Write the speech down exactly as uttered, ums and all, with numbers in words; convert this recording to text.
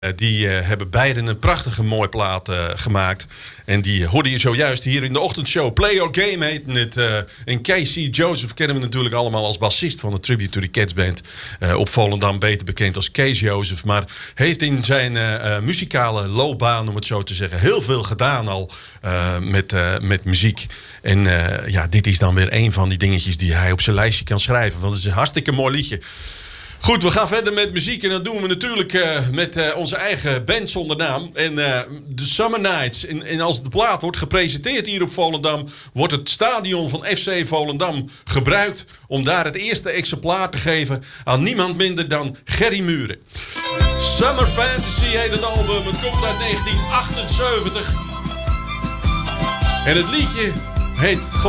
Uh, die uh, hebben beiden een prachtige mooie plaat uh, gemaakt. En die hoorde je zojuist hier in de ochtendshow. Play Your Game heet het. Uh, en K C Joseph kennen we natuurlijk allemaal als bassist van de Tribute to the Cats Band. Uh, op Volendam beter bekend als Kees Joseph. Maar heeft in zijn uh, uh, muzikale loopbaan, om het zo te zeggen, heel veel gedaan al uh, met, uh, met muziek. En uh, ja, dit is dan weer een van die dingetjes die hij op zijn lijstje kan schrijven. Want het is een hartstikke mooi liedje. Goed, we gaan verder met muziek en dat doen we natuurlijk uh, met uh, onze eigen band zonder naam. En uh, de Summer Nights. En, en als de plaat wordt gepresenteerd hier op Volendam, wordt het stadion van F C Volendam gebruikt om daar het eerste exemplaar te geven aan niemand minder dan Gerry Muren. Summer Fantasy heet het album. Het komt uit negentien achtenzeventig. En het liedje heet